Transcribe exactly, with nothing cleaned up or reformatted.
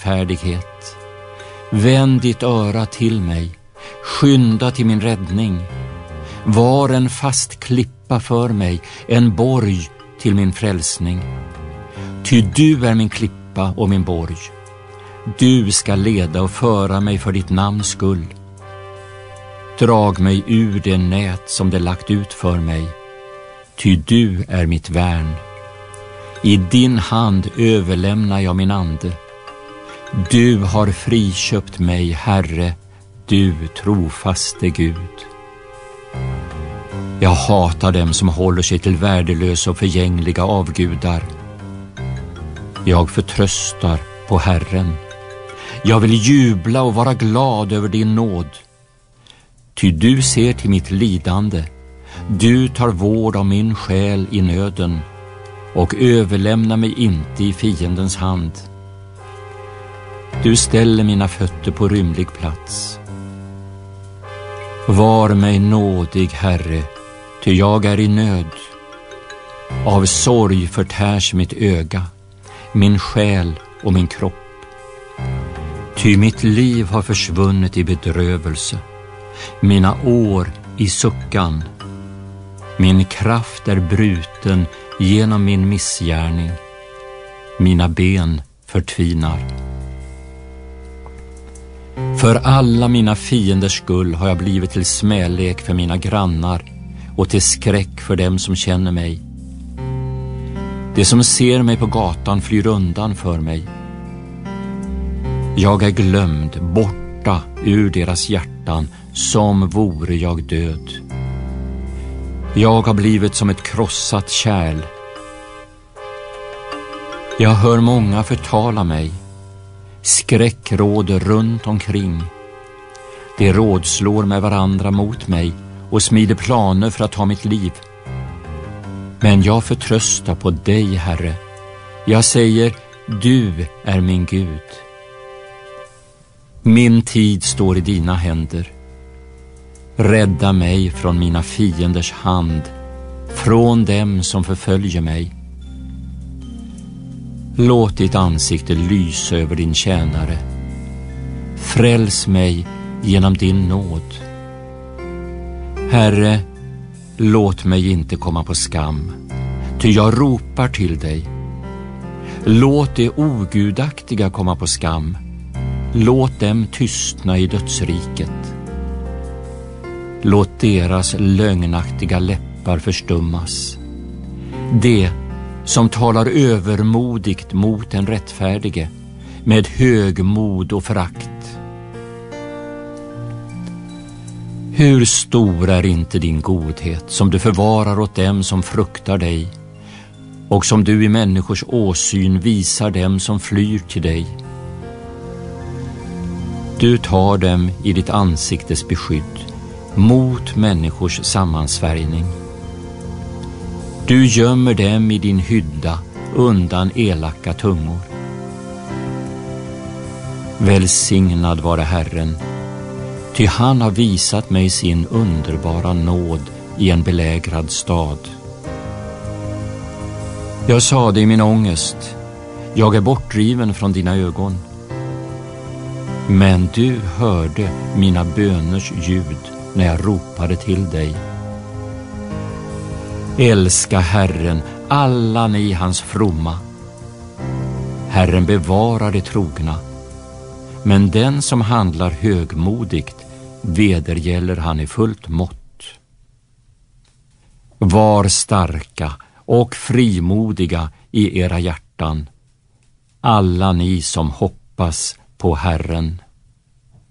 rättfärdighet. Vänd ditt öra till mig, skynda till min räddning. Var en fast klippa för mig, en borg till min frälsning. Ty du är min klippa och min borg. Du ska leda och föra mig för ditt namns skull. Drag mig ur det nät som det lagt ut för mig. Ty du är mitt värn. I din hand överlämnar jag min ande. Du har friköpt mig, Herre, du trofaste Gud. Jag hatar dem som håller sig till värdelösa och förgängliga avgudar. Jag förtröstar på Herren. Jag vill jubla och vara glad över din nåd. Ty du ser till mitt lidande. Du tar vård av min själ i nöden och överlämnar mig inte i fiendens hand. Du ställer mina fötter på rymlig plats. Var mig nådig, Herre, ty jag är i nöd. Av sorg förtärs mitt öga, min själ och min kropp. Ty mitt liv har försvunnit i bedrövelse, mina år i suckan. Min kraft är bruten genom min missgärning. Mina ben förtvinar. För alla mina fienders skull har jag blivit till smälek för mina grannar och till skräck för dem som känner mig. De som ser mig på gatan flyr undan för mig. Jag är glömd, borta ur deras hjärtan, som vore jag död. Jag har blivit som ett krossat kärl. Jag hör många förtala mig. Skräck råder runt omkring. De rådslår med varandra mot mig och smider planer för att ta mitt liv. Men jag förtröstar på dig, Herre. Jag säger, du är min Gud. Min tid står i dina händer. Rädda mig från mina fienders hand, från dem som förföljer mig. Låt ditt ansikte lysa över din tjänare. Fräls mig genom din nåd. Herre, låt mig inte komma på skam, ty jag ropar till dig. Låt det ogudaktiga komma på skam. Låt dem tystna i dödsriket. Låt deras lögnaktiga läppar förstummas. Det som talar övermodigt mot en rättfärdige med högmod och förakt. Hur stor är inte din godhet som du förvarar åt dem som fruktar dig och som du i människors åsyn visar dem som flyr till dig. Du tar dem i ditt ansiktes beskydd mot människors sammansvärjning. Du gömmer dem i din hydda undan elaka tungor. Välsignad vare Herren, ty han har visat mig sin underbara nåd i en belägrad stad. Jag sade i min ångest, jag är bortdriven från dina ögon. Men du hörde mina böners ljud när jag ropade till dig. Älska Herren, alla ni hans fromma. Herren bevarar det trogna, men den som handlar högmodigt vedergäller han i fullt mått. Var starka och frimodiga i era hjärtan, alla ni som hoppas på Herren.